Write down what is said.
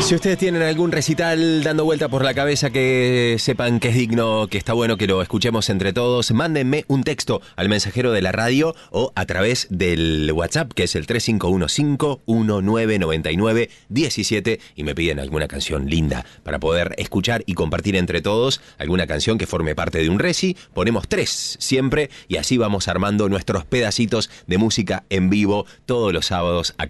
Si ustedes tienen algún recital dando vuelta por la cabeza que sepan que es digno, que está bueno que lo escuchemos entre todos, mándenme un texto al mensajero de la radio o a través del WhatsApp, que es el 3515-1999-17, y me piden alguna canción linda para poder escuchar y compartir entre todos, alguna canción que forme parte de un reci. Ponemos 3 siempre y así vamos armando nuestros pedacitos de música en vivo todos los sábados acá